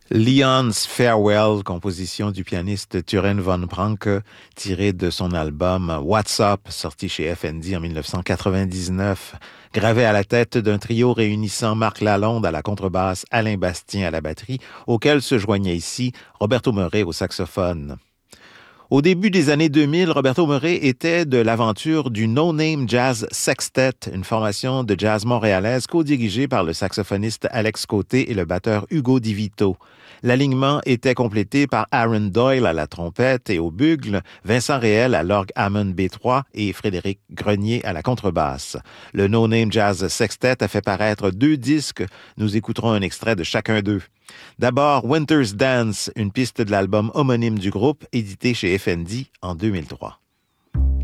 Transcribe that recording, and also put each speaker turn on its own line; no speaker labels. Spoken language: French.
Leon's Farewell, composition du pianiste Turin von Pranke, tirée de son album What's Up, sorti chez FND en 1999, gravé à la tête d'un trio réunissant Marc Lalonde à la contrebasse, Alain Bastien à la batterie, auquel se joignait ici Roberto Meuret au saxophone. Au début des années 2000, Roberto Meuret était de l'aventure du No Name Jazz Sextet, une formation de jazz montréalaise co-dirigée par le saxophoniste Alex Côté et le batteur Hugo Di Vito. L'alignement était complété par Aaron Doyle à la trompette et au bugle, Vincent Réel à l'orgue Hammond B3 et Frédéric Grenier à la contrebasse. Le No Name Jazz Sextet a fait paraître 2 disques. Nous écouterons un extrait de chacun d'eux. D'abord, Winter's Dance, une piste de l'album homonyme du groupe, édité chez FND en 2003.